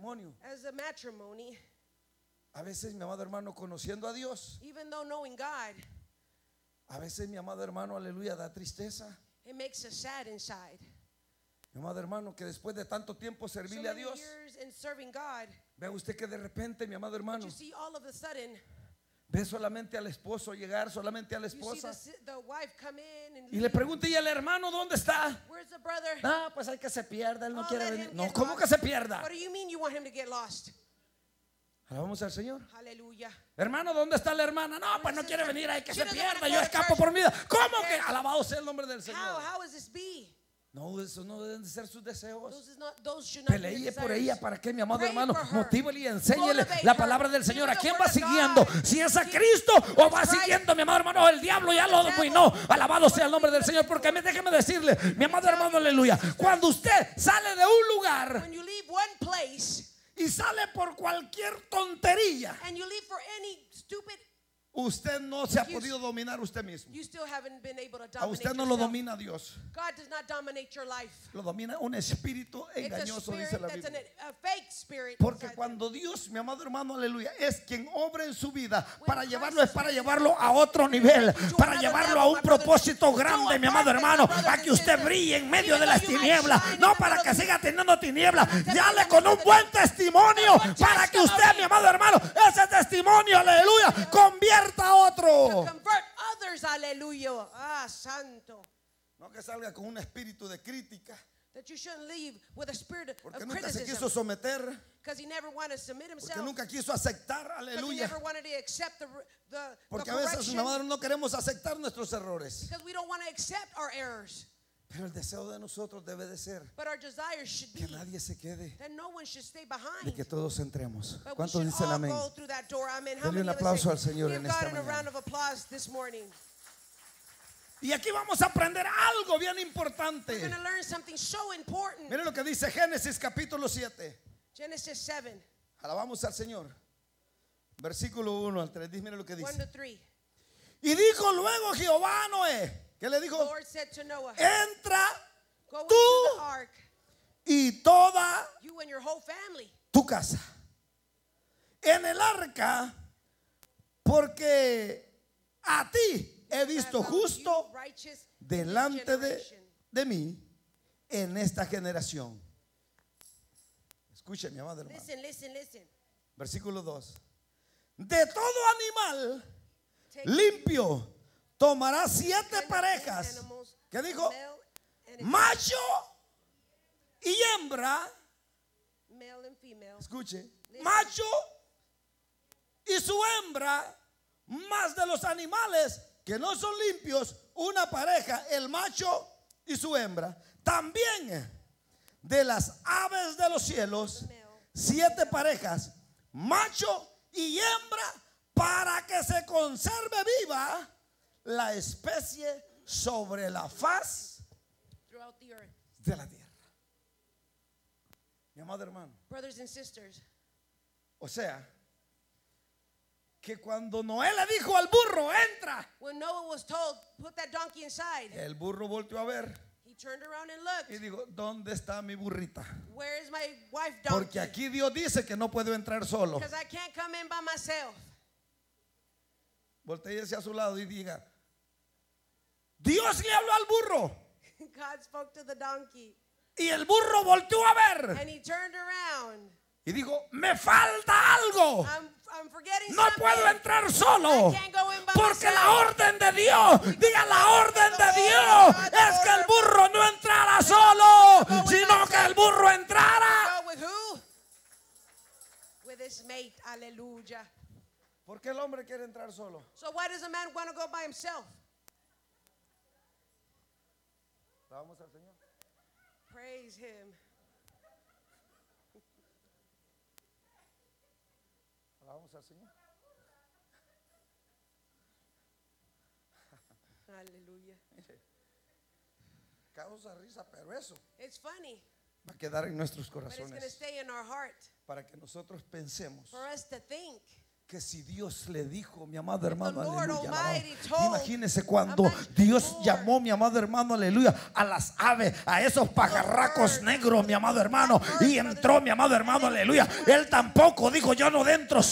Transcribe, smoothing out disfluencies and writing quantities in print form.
matrimonio. as a matrimony, A veces, mi amado hermano, conociendo a Dios, even though knowing God, a veces, mi amado hermano, aleluya, da tristeza. it makes us sad inside. Mi amado hermano, que después de tanto tiempo So servirle a many Dios, years in serving God, ve usted que de repente, mi amado hermano, you see all of a sudden, ve solamente al esposo llegar, solamente a la you see esposa, the wife come in and y le leave. pregunta, ¿y el hermano dónde está? Where's the brother? Ah, pues hay que se pierda, él no Oh, quiere let venir. him No, get ¿cómo lost. que se pierda? What do you mean you want him to get lost? Alabamos al Señor. Hallelujah. Hermano, ¿dónde está la hermana? No, pues no quiere venir, hay que She se doesn't pierda, wanna yo go to escapo church. por mi vida. ¿Cómo que? Alabado sea el nombre del How? Señor. How is this be? No, eso no deben de ser sus deseos. Those should not be Pelee your por desires. ella, ¿para qué, mi amado Pray hermano? for her. Motívele y enséñele Motivate la her. palabra del Señor. ¿A Give her quién the va word of siguiendo? God. Si es a Cristo o va Christ. siguiendo, mi amado hermano, el diablo ya lo dominó. Alabado sea el nombre del Señor. Porque déjeme decirle, mi amado hermano, aleluya, cuando usted sale de un lugar When you leave one place y sale por cualquier tontería, and you leave for any stupid, usted no se ha podido dominar usted mismo. you still haven't been able to A dominate usted no lo yourself. domina Dios, God does not dominate your life. lo domina un espíritu It's a engañoso, dice spirit la that's Biblia. a fake spirit. Porque inside cuando Dios, mi amado hermano, aleluya, es quien obra en su vida, When para Christ llevarlo, es is para present, llevarlo a otro nivel, to para another llevarlo level, a un my brothers, propósito to grande, a mi amado purpose, hermano, my brothers a que and usted sisters. brille en medio Even de though las you might tinieblas, shine in no the para middle que of siga teniendo tinieblas, Not just dale in the con middle un of buen the- testimonio, But para que usted, testimony. mi amado hermano, ese testimonio, aleluya, convierta a to otro. convert others. Hallelujah. Ah, santo. No que salga con un espíritu de crítica, That you shouldn't leave with a spirit porque of nunca se quiso criticism. someter, Because he never wanted to submit porque himself. nunca quiso aceptar, Because he aleluya. never wanted to accept the Porque a veces, mi correction. amado, no queremos aceptar nuestros errores. Because we don't want to accept our errors. Pero el deseo de nosotros debe de ser But our desire should que be nadie se quede, that no one should stay de behind. que todos entremos. But we ¿Cuántos should dicen all amén? go through that door. Amen. How Denle un many of us aplauso say, al Señor give en esta God a mañana. round of applause this morning. Y aquí vamos a aprender algo bien We're importante. going to learn something so important. Miren lo que dice Génesis capítulo 7. Genesis 7, Alabamos al Señor. Versículo 1 al 3. Miren lo que 1 dice. to 3. Y dijo luego Jehová a Noé. ¿Qué le The dijo? Lord said to Noah, Entra go into tú the ark, y toda you and your whole family. tu casa en el arca, porque a ti he visto I found you justo righteous in this delante generation. de mí en esta generación. Escuche, mi amado hermano. Listen. Versículo 2. De todo animal Take limpio tomará 7 ten parejas. animals, ¿Qué a dijo? male and a Macho y hembra. male and female. Escuche. Macho y su hembra, más de los animales que no son limpios, una pareja, el macho y su hembra. También de las aves de los cielos, 7 parejas, macho y hembra, para que se conserve viva la especie sobre la faz Throughout the earth. de la tierra. Mi amado hermano, Brothers and sisters, o sea, que cuando Noé le dijo al burro, entra, when Noah was told, put that donkey inside, el burro volteó a ver he turned around and y looked, dijo, ¿dónde está mi burrita? where is my wife Porque donkey? aquí Dios dice que no puedo entrar solo. Because I can't come in by myself. Voltee hacia su lado y diga, Dios le habló al burro God spoke to the donkey y el burro volteó a ver and he turned around. y dijo, me falta algo. I'm forgetting No something. puedo entrar solo. I can't go in by Porque myself. la orden de Dios, diga la orden de Dios, es que el burro no entrara solo, sino que el burro entrara. Go with who? With his mate. Hallelujah. ¿Por qué el hombre quiere entrar solo? So why does a man want to go by himself? Vamos al Señor. Praise him. Vamos al Señor. Hallelujah. Causa risa, pero eso It's funny, va a quedar en nuestros but it's going to corazones stay in our heart para que nosotros pensemos for us to think que si Dios le dijo, mi amado hermano, the Lord aleluya, Almighty alabado. told Imagínese cuando Almighty Dios Lord, llamó, mi amado hermano, aleluya, a las aves, a esos pajarracos negros, mi amado hermano, y entró, mi amado hermano, aleluya. Él tampoco dijo, yo no dentro